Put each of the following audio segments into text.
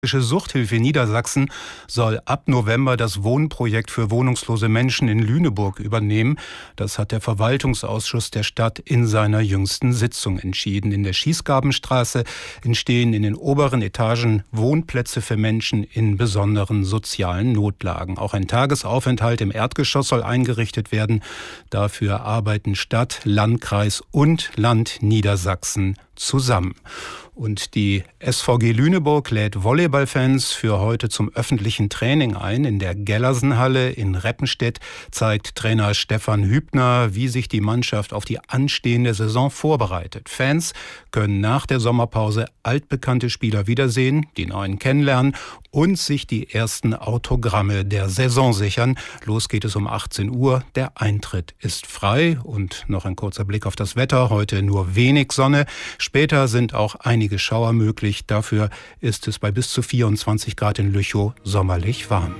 Suchthilfe Niedersachsen soll ab November das Wohnprojekt für wohnungslose Menschen in Lüneburg übernehmen. Das hat der Verwaltungsausschuss der Stadt in seiner jüngsten Sitzung entschieden. In der Schießgabenstraße entstehen in den oberen Etagen Wohnplätze für Menschen in besonderen sozialen Notlagen. Auch ein Tagesaufenthalt im Erdgeschoss soll eingerichtet werden. Dafür arbeiten Stadt, Landkreis und Land Niedersachsen zusammen. Und die SVG Lüneburg lädt Volleyballfans für heute zum öffentlichen Training ein. In der Gellersenhalle in Reppenstedt zeigt Trainer Stefan Hübner, wie sich die Mannschaft auf die anstehende Saison vorbereitet. Fans können nach der Sommerpause altbekannte Spieler wiedersehen, die neuen kennenlernen und sich die ersten Autogramme der Saison sichern. Los geht es um 18 Uhr. Der Eintritt ist frei. Und noch ein kurzer Blick auf das Wetter. Heute nur wenig Sonne. Später sind auch einige Schauer möglich. Dafür ist es bei bis zu 24 Grad in Lüchow sommerlich warm.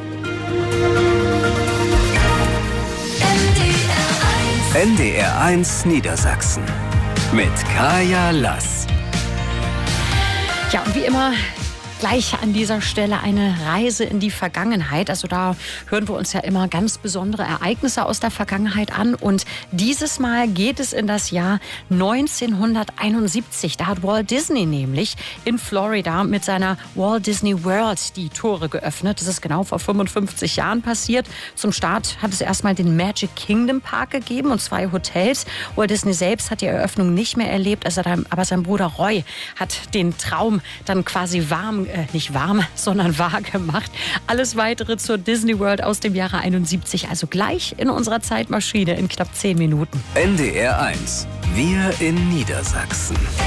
NDR1 Niedersachsen mit Kaya Lass. Ja, und wie immer gleich an dieser Stelle eine Reise in die Vergangenheit. Also da hören wir uns ja immer ganz besondere Ereignisse aus der Vergangenheit an. Und dieses Mal geht es in das Jahr 1971. Da hat Walt Disney nämlich in Florida mit seiner Walt Disney World die Tore geöffnet. Das ist genau vor 55 Jahren passiert. Zum Start hat es erstmal den Magic Kingdom Park gegeben und 2 Hotels. Walt Disney selbst hat die Eröffnung nicht mehr erlebt, aber sein Bruder Roy hat den Traum dann quasi nicht warm, sondern wahr gemacht. Alles Weitere zur Disney World aus dem Jahre 71, also gleich in unserer Zeitmaschine in knapp 10 Minuten. NDR1, wir in Niedersachsen.